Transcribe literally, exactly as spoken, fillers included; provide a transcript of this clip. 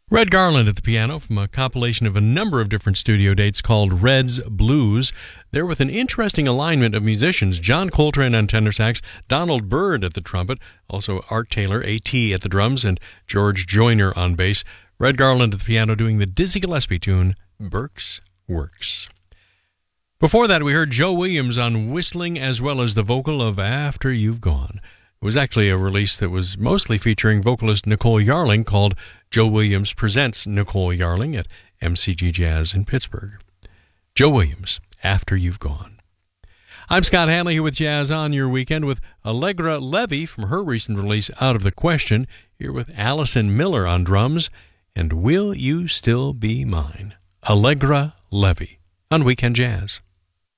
Red Garland at the piano from a compilation of a number of different studio dates called Red's Blues. There with an interesting alignment of musicians, John Coltrane on tenor sax, Donald Byrd at the trumpet, also Art Taylor, A T at the drums, and George Joyner on bass. Red Garland at the piano doing the Dizzy Gillespie tune, Burke's Works. Before that, we heard Joe Williams on whistling as well as the vocal of After You've Gone. It was actually a release that was mostly featuring vocalist Nicole Yarling called Joe Williams Presents Nicole Yarling at M C G Jazz in Pittsburgh. Joe Williams, After You've Gone. I'm Scott Hanley here with Jazz on Your Weekend with Allegra Levy from her recent release Out of the Question, here with Allison Miller on drums, and Will You Still Be Mine? Allegra Levy on Weekend Jazz.